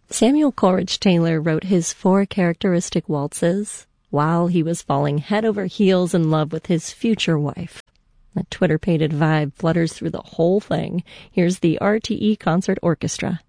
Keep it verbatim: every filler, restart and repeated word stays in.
Samuel Coleridge Taylor wrote his Four Characteristic Waltzes while he was falling head over heels in love with his future wife. A Twitter-pated vibe flutters through the whole thing. Here's the R T E Concert Orchestra.